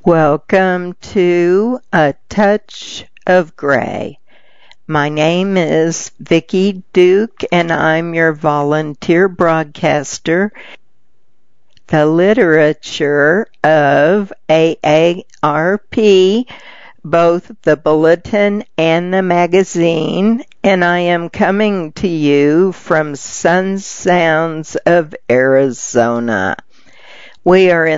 Welcome to A Touch of Gray. My name is Vicki Duke and I'm your volunteer broadcaster. The literature of AARP, both the bulletin and the magazine, and I am coming to you from Sun Sounds of Arizona. We are in